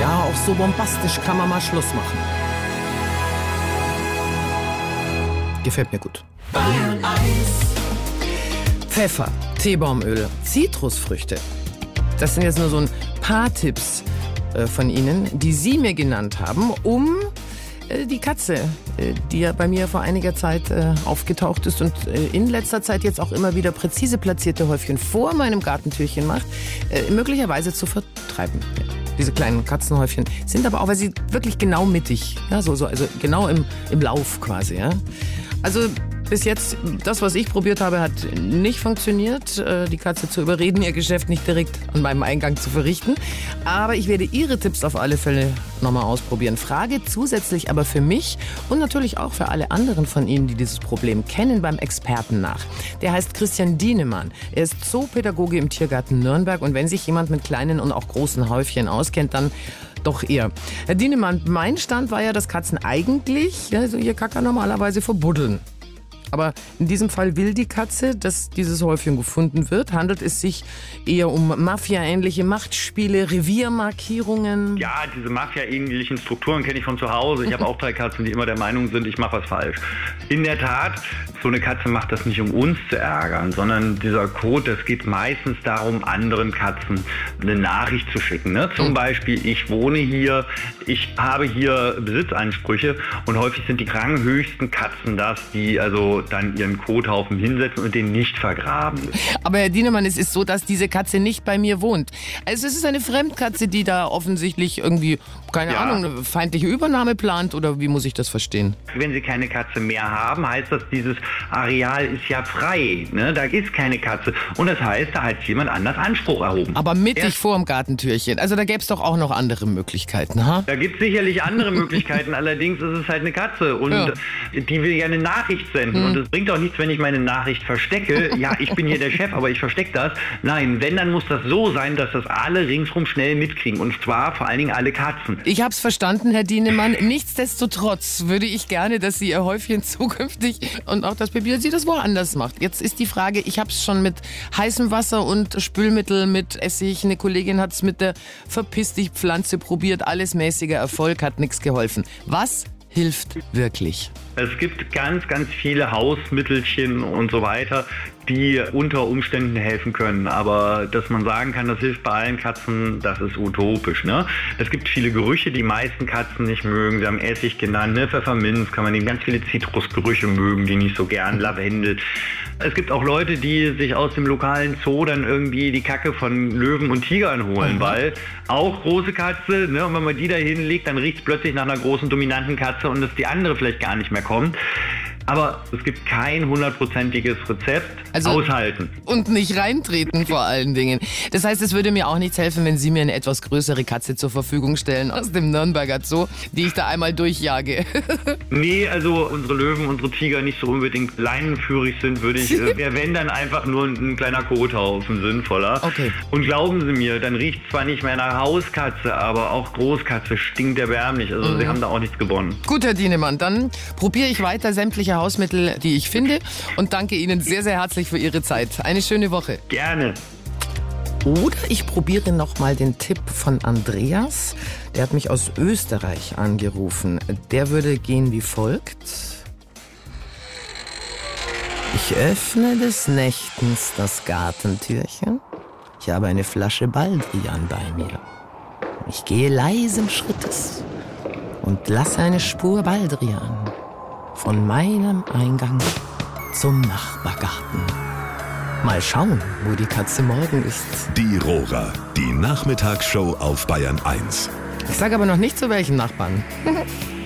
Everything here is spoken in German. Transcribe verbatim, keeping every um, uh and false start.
Ja, auch so bombastisch kann man mal Schluss machen. Gefällt mir gut. Bayern eins. Pfeffer, Teebaumöl, Zitrusfrüchte. Das sind jetzt nur so ein paar Tipps äh, von Ihnen, die Sie mir genannt haben, um äh, die Katze, äh, die ja bei mir vor einiger Zeit äh, aufgetaucht ist und äh, in letzter Zeit jetzt auch immer wieder präzise platzierte Häufchen vor meinem Gartentürchen macht, äh, möglicherweise zu vertreiben. Ja. Diese kleinen Katzenhäufchen sind aber auch, weil sie wirklich genau mittig, ja, so, so, also genau im, im Lauf quasi. Ja. Also bis jetzt, das, was ich probiert habe, hat nicht funktioniert, die Katze zu überreden, ihr Geschäft nicht direkt an meinem Eingang zu verrichten. Aber ich werde Ihre Tipps auf alle Fälle nochmal ausprobieren. Frage zusätzlich aber für mich und natürlich auch für alle anderen von Ihnen, die dieses Problem kennen, beim Experten nach. Der heißt Christian Dienemann. Er ist Zoopädagoge im Tiergarten Nürnberg. Und wenn sich jemand mit kleinen und auch großen Häufchen auskennt, dann doch eher. Herr Dienemann, mein Stand war ja, dass Katzen eigentlich ja, so ihr Kacker normalerweise verbuddeln. Aber in diesem Fall will die Katze, dass dieses Häufchen gefunden wird. Handelt es sich eher um Mafia-ähnliche Machtspiele, Reviermarkierungen? Ja, diese Mafia-ähnlichen Strukturen kenne ich von zu Hause. Ich habe auch drei Katzen, die immer der Meinung sind, ich mache was falsch. In der Tat, so eine Katze macht das nicht, um uns zu ärgern, sondern dieser Code, das geht meistens darum, anderen Katzen eine Nachricht zu schicken. Ne? Zum Beispiel, ich wohne hier, ich habe hier Besitzansprüche und häufig sind die ranghöchsten Katzen das, die also dann ihren Kothaufen hinsetzen und den nicht vergraben. Aber Herr Dienemann, es ist so, dass diese Katze nicht bei mir wohnt. Also es ist eine Fremdkatze, die da offensichtlich irgendwie, keine Ja. Ahnung, eine feindliche Übernahme plant, oder wie muss ich das verstehen? Wenn Sie keine Katze mehr haben, heißt das, dieses Areal ist ja frei. Ne? Da ist keine Katze. Und das heißt, da hat jemand anders Anspruch erhoben. Aber mittig Ja. vor dem Gartentürchen. Also da gäbe es doch auch noch andere Möglichkeiten, ha? Da gibt es sicherlich andere Möglichkeiten, allerdings ist es halt eine Katze und Ja. die will ja eine Nachricht senden. Und es bringt auch nichts, wenn ich meine Nachricht verstecke. Ja, ich bin hier der Chef, aber ich verstecke das. Nein, wenn, dann muss das so sein, dass das alle ringsrum schnell mitkriegen. Und zwar vor allen Dingen alle Katzen. Ich hab's verstanden, Herr Dienemann. Nichtsdestotrotz würde ich gerne, dass Sie Ihr Häufchen zukünftig und auch das Baby, dass sie das woanders macht. Jetzt ist die Frage, ich hab's schon mit heißem Wasser und Spülmittel, mit Essig. Eine Kollegin hat's mit der Verpiss-dich-Pflanze probiert. Alles mäßiger Erfolg, hat nichts geholfen. Was hilft wirklich? Es gibt ganz, ganz viele Hausmittelchen und so weiter, die unter Umständen helfen können. Aber dass man sagen kann, das hilft bei allen Katzen, das ist utopisch. Ne? Es gibt viele Gerüche, die meisten Katzen nicht mögen. Sie haben Essig genannt, ne? Pfefferminz kann man nehmen. Ganz viele Zitrusgerüche mögen die nicht so gern, Lavendel. Es gibt auch Leute, die sich aus dem lokalen Zoo dann irgendwie die Kacke von Löwen und Tigern holen, mhm. weil auch große Katze, ne? Und wenn man die da hinlegt, dann riecht es plötzlich nach einer großen, dominanten Katze und dass die andere vielleicht gar nicht mehr kommt. Aber es gibt kein hundertprozentiges Rezept. Also aushalten. Und nicht reintreten vor allen Dingen. Das heißt, es würde mir auch nichts helfen, wenn Sie mir eine etwas größere Katze zur Verfügung stellen aus dem Nürnberger Zoo, die ich da einmal durchjage. Nee, also unsere Löwen, unsere Tiger nicht so unbedingt leinenführig sind, würde ich, äh, wäre wenn dann einfach nur ein, ein kleiner Kothaufen sinnvoller. Okay. Und glauben Sie mir, dann riecht zwar nicht mehr nach Hauskatze, aber auch Großkatze stinkt erbärmlich. Also mhm. Sie haben da auch nichts gewonnen. Gut, Herr Dienemann, dann probiere ich weiter sämtliche Hausmittel, die ich finde, und danke Ihnen sehr, sehr herzlich für Ihre Zeit. Eine schöne Woche. Gerne. Oder ich probiere noch mal den Tipp von Andreas. Der hat mich aus Österreich angerufen. Der würde gehen wie folgt. Ich öffne des Nächtens das Gartentürchen. Ich habe eine Flasche Baldrian bei mir. Ich gehe leisen Schrittes und lasse eine Spur Baldrian von meinem Eingang zum Nachbargarten. Mal schauen, wo die Katze morgen ist. Die Rohrer, die Nachmittagsshow auf Bayern eins. Ich sage aber noch nicht zu welchen Nachbarn.